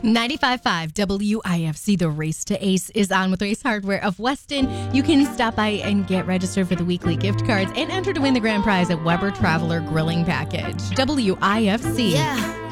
95.5 WIFC, the Race to Ace is on with Ace Hardware of Weston. You can stop by and get registered for the weekly gift cards and enter to win the grand prize at Weber Traveler Grilling Package. WIFC. Yeah.